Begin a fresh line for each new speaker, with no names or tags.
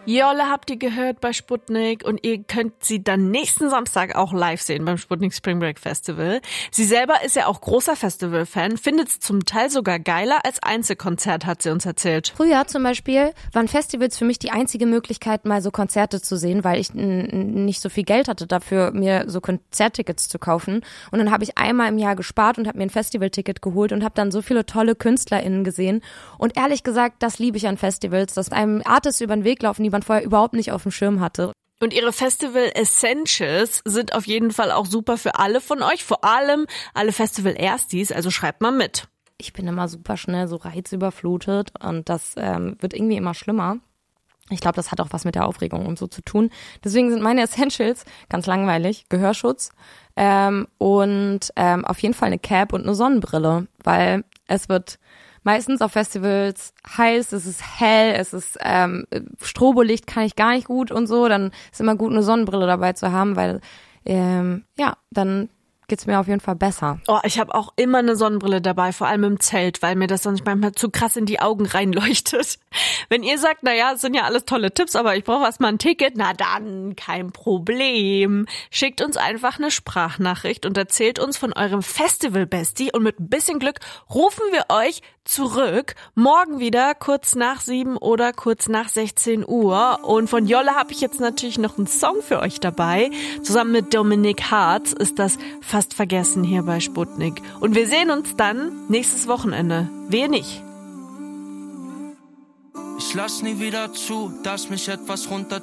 Jolle habt ihr gehört bei Sputnik und ihr könnt sie dann nächsten Samstag auch live sehen beim Sputnik Spring Break Festival. Sie selber ist ja auch großer Festival-Fan, findet es zum Teil sogar geiler als Einzelkonzert, hat sie uns erzählt.
Früher zum Beispiel waren Festivals für mich die einzige Möglichkeit, mal so Konzerte zu sehen, weil ich nicht so viel Geld hatte dafür, mir so Konzerttickets zu kaufen. Und dann habe ich einmal im Jahr gespart und habe mir ein Festivalticket geholt und habe dann so viele tolle KünstlerInnen gesehen. Und ehrlich gesagt, das liebe ich an Festivals, dass einem Artists über den Weg laufen, die man vorher überhaupt nicht auf dem Schirm hatte.
Und ihre Festival Essentials sind auf jeden Fall auch super für alle von euch, vor allem alle Festival-Erstis, also schreibt mal mit.
Ich bin immer super schnell so reizüberflutet und das wird irgendwie immer schlimmer. Ich glaube, das hat auch was mit der Aufregung und so zu tun. Deswegen sind meine Essentials ganz langweilig, Gehörschutz und auf jeden Fall eine Cap und eine Sonnenbrille, weil es wird meistens auf Festivals heiß, es ist hell, es ist Strobolicht kann ich gar nicht gut und so. Dann ist immer gut, eine Sonnenbrille dabei zu haben, weil dann geht's mir auf jeden Fall besser.
Oh, ich habe auch immer eine Sonnenbrille dabei, vor allem im Zelt, weil mir das sonst manchmal zu krass in die Augen reinleuchtet. Wenn ihr sagt, naja, es sind ja alles tolle Tipps, aber ich brauche erstmal ein Ticket, na dann, kein Problem. Schickt uns einfach eine Sprachnachricht und erzählt uns von eurem Festival-Bestie und mit ein bisschen Glück rufen wir euch zurück. Morgen wieder kurz nach 7 oder kurz nach 16 Uhr. Und von Jolle habe ich jetzt natürlich noch einen Song für euch dabei. Zusammen mit Dominik Hartz ist das Fast vergessen hier bei Sputnik. Und wir sehen uns dann nächstes Wochenende. Wehe nicht.
Ich lass nie wieder zu, dass mich etwas runter